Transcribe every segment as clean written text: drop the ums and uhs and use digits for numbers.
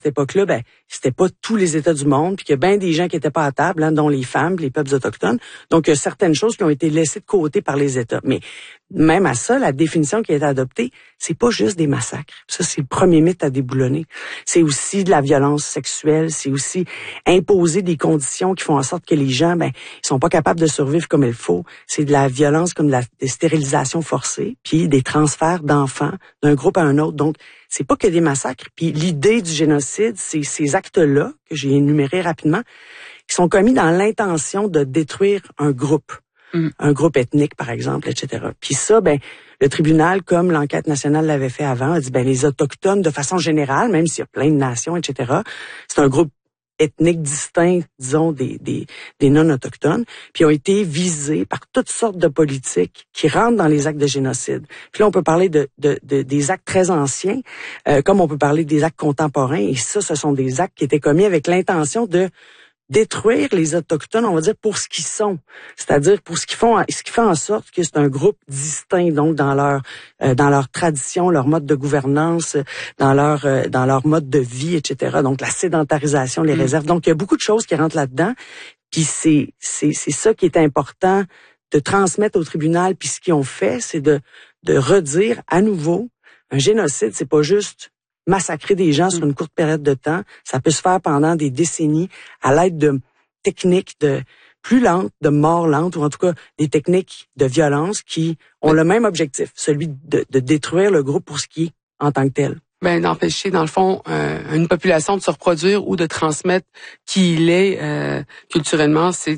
époque-là, ben, c'était pas tous les États du monde, puis qu'il y a bien des gens qui étaient pas à table, hein, dont les femmes, les peuples autochtones. Donc, il y a certaines choses qui ont été laissées de côté par les États. Mais même à ça, la définition qui a été adoptée, c'est pas juste des massacres. Ça, c'est le premier mythe à déboulonner. C'est aussi de la violence sexuelle, c'est aussi imposer des conditions qui font en sorte que les gens, ben, ils sont pas capables de survivre comme il faut. C'est de la violence comme des stérilisations forcées, puis des transferts d'enfants d'un groupe à un autre. Donc, c'est pas que des massacres. Puis l'idée du génocide, c'est ces actes-là, que j'ai énumérés rapidement, qui sont commis dans l'intention de détruire un groupe. Un groupe ethnique, par exemple, etc. Puis ça, ben, le tribunal, comme l'enquête nationale l'avait fait avant, a dit, ben, les Autochtones, de façon générale, même s'il y a plein de nations, etc., c'est un groupe ethnique distinct, disons, des non-autochtones, puis ont été visés par toutes sortes de politiques qui rentrent dans les actes de génocide. Puis là, on peut parler des actes très anciens, comme on peut parler des actes contemporains, et ça, ce sont des actes qui étaient commis avec l'intention de détruire les Autochtones, on va dire, pour ce qu'ils sont. C'est-à-dire pour ce qui fait en sorte que c'est un groupe distinct, donc, dans leur tradition, leur mode de gouvernance, dans leur mode de vie, etc. Donc, la sédentarisation, les réserves. Donc, il y a beaucoup de choses qui rentrent là-dedans. Puis c'est ça qui est important de transmettre au tribunal. Puis ce qu'ils ont fait, c'est de redire à nouveau, un génocide, c'est pas juste massacrer des gens sur une courte période de temps. Ça peut se faire pendant des décennies à l'aide de techniques plus lentes, de mort lente, ou en tout cas des techniques de violence qui ont le même objectif, celui de détruire le groupe pour ce qui est en tant que tel. Ben, d'empêcher, dans le fond, une population de se reproduire ou de transmettre qui il est culturellement. C'est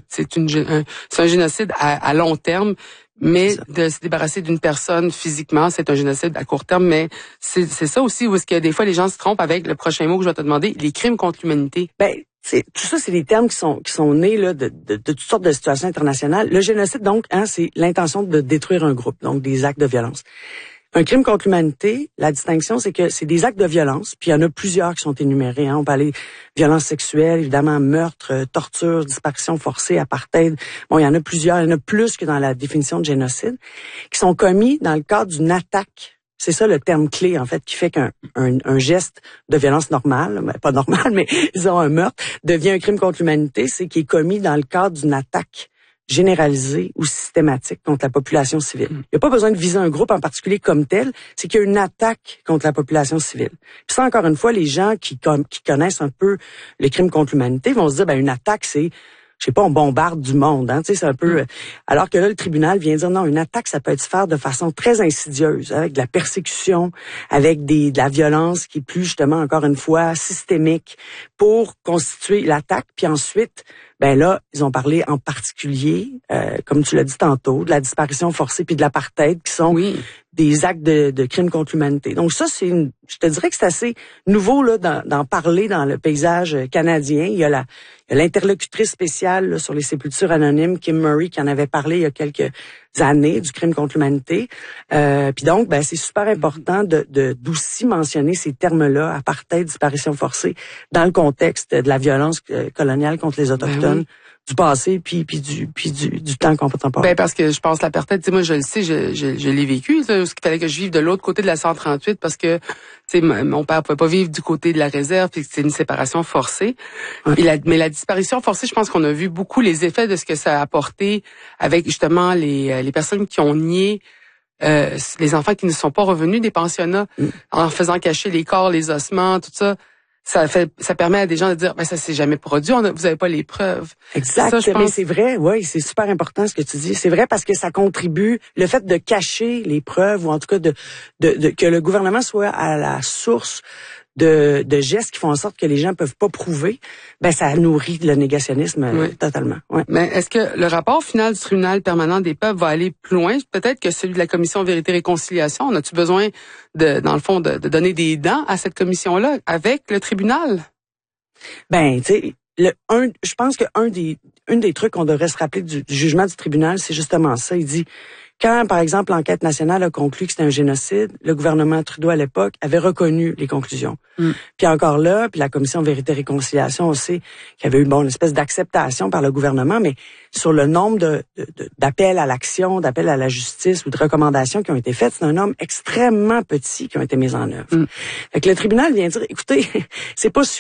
un génocide à long terme. Mais de se débarrasser d'une personne physiquement, c'est un génocide à court terme. Mais c'est ça aussi où est-ce que des fois les gens se trompent avec le prochain mot que je vais te demander, les crimes contre l'humanité. Ben, tout ça, c'est des termes qui sont nés là de toutes sortes de situations internationales. Le génocide, donc, c'est l'intention de détruire un groupe, donc des actes de violence. Un crime contre l'humanité, la distinction, c'est que c'est des actes de violence, puis il y en a plusieurs qui sont énumérés. On parlait de violence sexuelle, évidemment, meurtre, torture, disparition forcée, apartheid. Bon, il y en a plusieurs, il y en a plus que dans la définition de génocide, qui sont commis dans le cadre d'une attaque. C'est ça le terme clé, en fait, qui fait qu'un geste de violence normale, pas normal, mais disons un meurtre, devient un crime contre l'humanité, c'est qui est commis dans le cadre d'une attaque généralisée ou systématique contre la population civile. Il n'y a pas besoin de viser un groupe en particulier comme tel, c'est qu'il y a une attaque contre la population civile. Puis ça, encore une fois, les gens qui connaissent un peu les crimes contre l'humanité vont se dire, ben une attaque, c'est, je sais pas, on bombarde du monde, hein, tu sais, c'est un peu. Alors que là, le tribunal vient dire non, une attaque, ça peut être fait de façon très insidieuse, avec de la persécution, avec de la violence qui est plus justement, encore une fois, systémique, pour constituer l'attaque, puis ensuite. Ben là, ils ont parlé en particulier, comme tu l'as dit tantôt, de la disparition forcée puis de l'apartheid, qui sont des actes de crimes contre l'humanité. Donc ça, je te dirais que c'est assez nouveau là d'en parler dans le paysage canadien. Il y a l'interlocutrice spéciale là, sur les sépultures anonymes, Kim Murray, qui en avait parlé il y a quelques années du crime contre l'humanité. Puis donc, ben c'est super important d'aussi mentionner ces termes-là, apartheid, disparition forcée, dans le contexte de la violence coloniale contre les Autochtones. Du passé puis du temps contemporain. Ben parce que je pense l'apartheid, tu sais, moi je le sais, je l'ai vécu, là, ce qu'il fallait que je vive de l'autre côté de la 138 parce que tu sais mon père pouvait pas vivre du côté de la réserve puis c'est une séparation forcée. Mais la disparition forcée, je pense qu'on a vu beaucoup les effets de ce que ça a apporté avec justement les personnes qui ont nié les enfants qui ne sont pas revenus des pensionnats en faisant cacher les corps, les ossements, tout ça. Ça permet à des gens de dire, ben ça s'est jamais produit, vous avez pas les preuves. Exact, ça, mais c'est vrai, oui, c'est super important ce que tu dis. C'est vrai parce que ça contribue, le fait de cacher les preuves, ou en tout cas que le gouvernement soit à la source de gestes qui font en sorte que les gens peuvent pas prouver, ben ça nourrit le négationnisme totalement. Ouais. Mais est-ce que le rapport final du tribunal permanent des peuples va aller plus loin, peut-être que celui de la commission Vérité-Réconciliation? On a-tu besoin dans le fond, de donner des dents à cette commission-là avec le tribunal? Ben, tu sais, je pense que un des trucs qu'on devrait se rappeler du jugement du tribunal, c'est justement ça. Il dit, quand, par exemple, l'enquête nationale a conclu que c'était un génocide, le gouvernement Trudeau, à l'époque, avait reconnu les conclusions. Puis encore là, puis la commission Vérité-Réconciliation aussi, qu'il y avait eu, une espèce d'acceptation par le gouvernement, mais sur le nombre d'appels à l'action, d'appels à la justice ou de recommandations qui ont été faites, c'est un nombre extrêmement petit qui ont été mis en œuvre. Fait que le tribunal vient dire, écoutez, c'est pas